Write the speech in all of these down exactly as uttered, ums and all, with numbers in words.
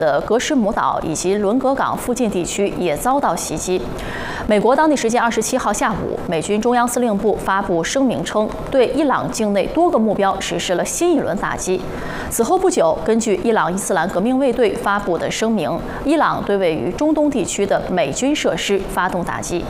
的格什姆岛以及伦格港附近地区也遭到袭击。美国当地时间二十七号下午，美军中央司令部发布声明称，对伊朗境内多个目标实施了新一轮打击。此后不久，根据伊朗伊斯兰革命卫队发布的声明，伊朗对位于中东地区的美军设施发动打击。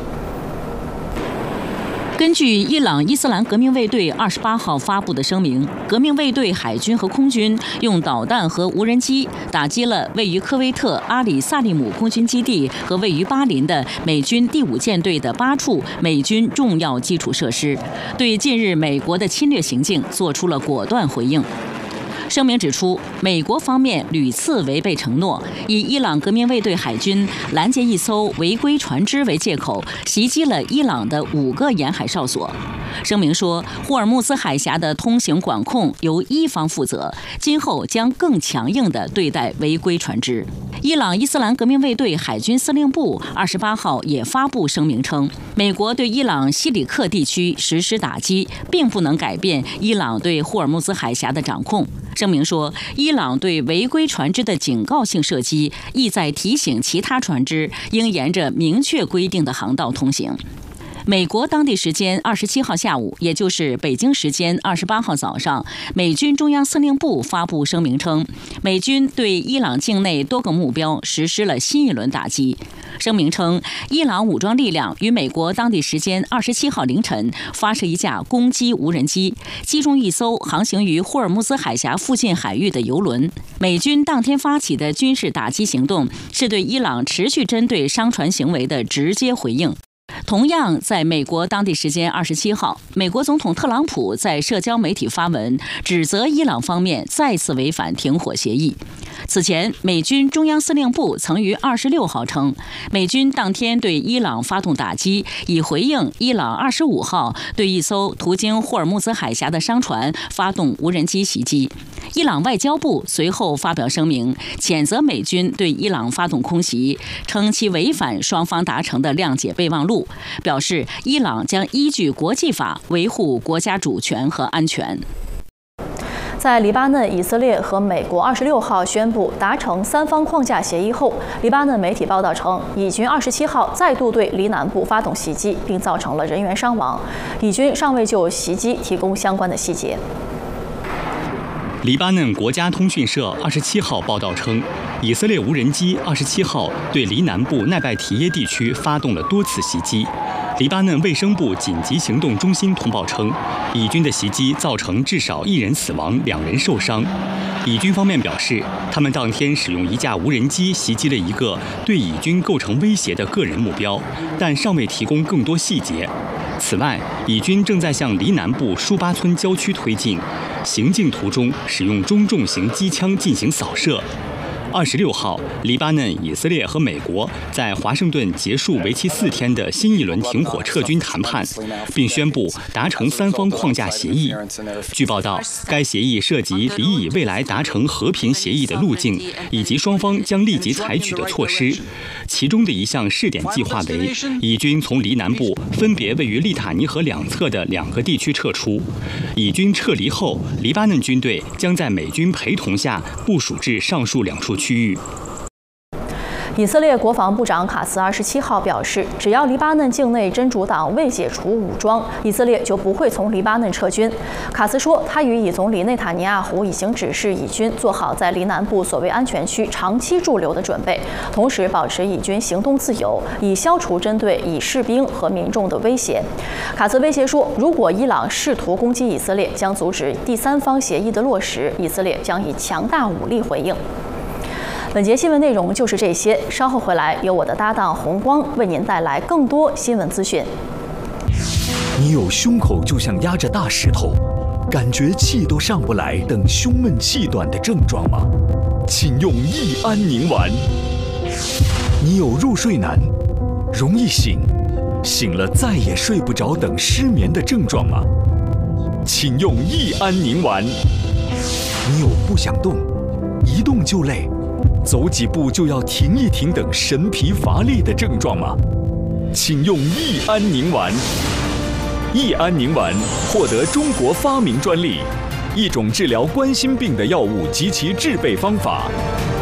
根据伊朗伊斯兰革命卫队二十八号发布的声明，革命卫队海军和空军用导弹和无人机打击了位于科威特阿里萨利姆空军基地和位于巴林的美军第五舰队的八处美军重要基础设施，对近日美国的侵略行径做出了果断回应。 声明指出，美国方面屡次违背承诺，以伊朗革命卫队海军拦截一艘违规船只为借口，袭击了伊朗的五个沿海哨所。声明说，霍尔木兹海峡的通行管控由伊方负责，今后将更强硬地对待违规船只。伊朗伊斯兰革命卫队海军司令部二十八号也发布声明称，美国对伊朗西里克地区实施打击，并不能改变伊朗对霍尔木兹海峡的掌控。 声明说，伊朗对违规船只的警告性射击，意在提醒其他船只应沿着明确规定的航道通行。 美国当地时间二十七号下午，也就是北京时间二十八号早上，美军中央司令部发布声明称，美军对伊朗境内多个目标实施了新一轮打击。声明称，伊朗武装力量于美国当地时间二十七号凌晨发射一架攻击无人机，击中一艘航行于霍尔木兹海峡附近海域的油轮。美军当天发起的军事打击行动，是对伊朗持续针对商船行为的直接回应。 同样，在美国当地时间二十七号，美国总统特朗普在社交媒体发文，指责伊朗方面再次违反停火协议。此前，美军中央司令部曾于二十六号称，美军当天对伊朗发动打击，以回应伊朗二十五号对一艘途经霍尔木兹海峡的商船发动无人机袭击。伊朗外交部随后发表声明，谴责美军对伊朗发动空袭，称其违反双方达成的谅解备忘录。 表示，伊朗将依据国际法维护国家主权和安全。 在黎巴嫩、以色列和美国二十六号宣布达成三方框架协议后，黎巴嫩媒体报道称，以军二十七号再度对黎南部发动袭击，并造成了人员伤亡。以军尚未就袭击提供相关的细节。 黎巴嫩国家通讯社二十七号报道称，以色列无人机二十七号对黎南部奈拜提耶地区发动了多次袭击。黎巴嫩卫生部紧急行动中心通报称，以军的袭击造成至少一人死亡，两人受伤。以军方面表示，他们当天使用一架无人机袭击了一个对以军构成威胁的个人目标，但尚未提供更多细节。此外，以军正在向黎南部舒巴村郊区推进。 行进途中使用中重型机枪进行扫射。二十六号，黎巴嫩、以色列和美国在华盛顿结束为期四天的新一轮停火撤军谈判，并宣布达成三方框架协议。据报道，该协议涉及黎以未来达成和平协议的路径，以及双方将立即采取的措施。其中的一项试点计划为，以军从黎南部分别位于利塔尼河两侧的两个地区撤出。以军撤离后，黎巴嫩军队将在美军陪同下部署至上述两处区域。 以色列国防部长卡茨二十七号表示，只要黎巴嫩境内真主党未解除武装，以色列就不会从黎巴嫩撤军。卡茨说，他与以总理内塔尼亚胡已经指示以军做好在黎南部所谓安全区长期驻留的准备，同时保持以军行动自由，以消除针对以士兵和民众的威胁。卡茨威胁说，如果伊朗试图攻击以色列，将阻止第三方协议的落实，以色列将以强大武力回应。 本节新闻内容就是这些，稍后回来由我的搭档红光为您带来更多新闻资讯。 你有胸口就像压着大石头，感觉气都上不来等胸闷气短的症状吗？请用益安宁丸。你有入睡难、容易醒、醒了再也睡不着等失眠的症状吗？请用益安宁丸。你有不想动、一动就累、 走几步就要停一停等神疲乏力的症状吗？请用益安宁丸。益安宁丸获得中国发明专利，一种治疗冠心病的药物及其制备方法。